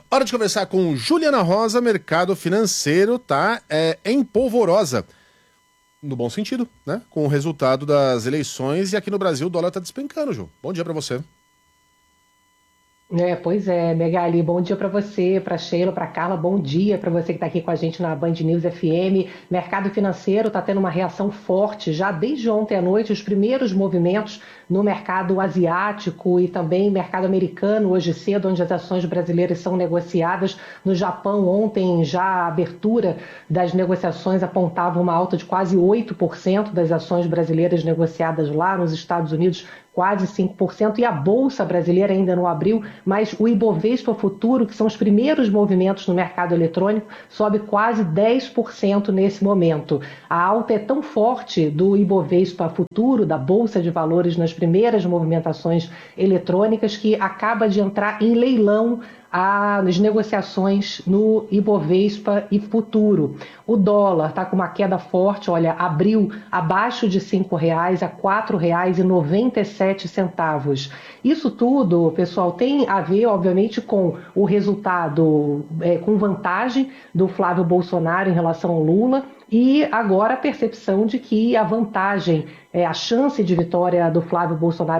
Hora de conversar com Juliana Rosa, mercado financeiro tá em polvorosa. No bom sentido, né? Com o resultado das eleições e aqui no Brasil o dólar tá despencando, Ju. Bom dia pra você. Pois é, Megali, bom dia para você, para Sheila, para Carla, bom dia para você que está aqui com a gente na Band News FM. Mercado financeiro está tendo uma reação forte já desde ontem à noite, os primeiros movimentos no mercado asiático e também mercado americano hoje cedo, onde as ações brasileiras são negociadas. No Japão, ontem já a abertura das negociações apontava uma alta de quase 8% das ações brasileiras negociadas lá. Nos Estados Unidos, quase 5%, e a Bolsa Brasileira ainda não abriu, mas o Ibovespa Futuro, que são os primeiros movimentos no mercado eletrônico, sobe quase 10% nesse momento. A alta é tão forte do Ibovespa Futuro, da Bolsa de Valores, nas primeiras movimentações eletrônicas, que acaba de entrar em leilão as negociações no Ibovespa e Futuro. O dólar está com uma queda forte, olha, abriu abaixo de R$ 5 a R$ 4,97. Isso tudo, pessoal, tem a ver, obviamente, com o resultado, com vantagem do Flávio Bolsonaro em relação ao Lula, e agora a percepção de que a vantagem, a chance de vitória do Flávio Bolsonaro